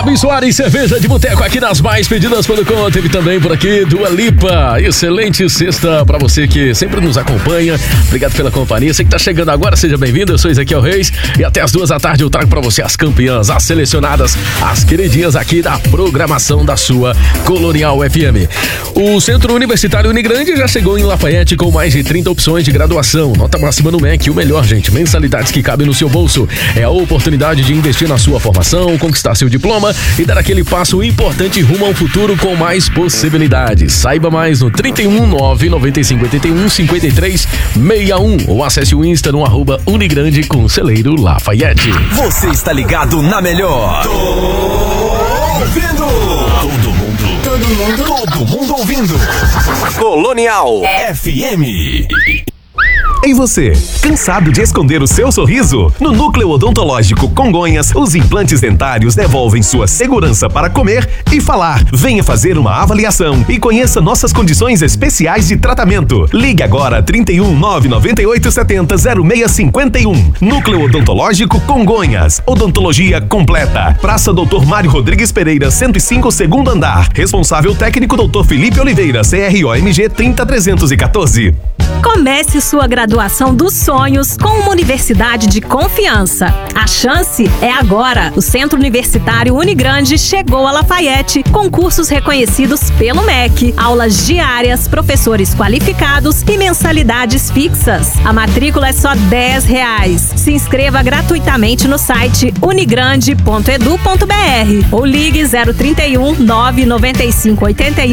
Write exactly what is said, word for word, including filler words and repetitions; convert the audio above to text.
Yasmin Soares, cerveja de boteco aqui nas mais pedidas pelo Conta. Teve também por aqui Dua Lipa. Excelente sexta pra você que sempre nos acompanha. Obrigado pela companhia. Você que tá chegando agora, seja bem-vindo. Eu sou Ezequiel Reis e até as duas da tarde eu trago pra você as campeãs, as selecionadas, as queridinhas aqui da programação da sua Colonial F M. O Centro Universitário Unigrande já chegou em Lafayette com mais de trinta opções de graduação. Nota máxima no M E C, o melhor, gente. Mensalidades que cabem no seu bolso. É a oportunidade de investir na sua formação, conquistar seu diploma e dar aquele passo importante rumo ao futuro com mais possibilidades. Saiba mais no trinta e um, nove, noventa e cinco, oitenta e um, cinquenta e três, sessenta e um ou acesse o Insta no arroba Unigrande Conselheiro Lafayette. Você está ligado na melhor. Tô ouvindo. Todo mundo. Todo mundo. Todo mundo ouvindo. Colonial F M. E você, cansado de esconder o seu sorriso? No Núcleo Odontológico Congonhas, os implantes dentários devolvem sua segurança para comer e falar. Venha fazer uma avaliação e conheça nossas condições especiais de tratamento. Ligue agora trinta e um, nove nove oito, setenta, zero seis cinquenta e um. Núcleo Odontológico Congonhas. Odontologia completa. Praça doutor Mário Rodrigues Pereira, cento e cinco, segundo andar. Responsável técnico doutor Felipe Oliveira, C R O M G trinta trezentos e quatorze. Comece sua graduação dos sonhos com uma universidade de confiança. A chance é agora. O Centro Universitário Unigrande chegou a Lafayette com cursos reconhecidos pelo M E C, aulas diárias, professores qualificados e mensalidades fixas. A matrícula é só dez reais. Se inscreva gratuitamente no site unigrande ponto edu ponto br ou ligue zero trinta e um, nove noventa e cinco, oitenta e um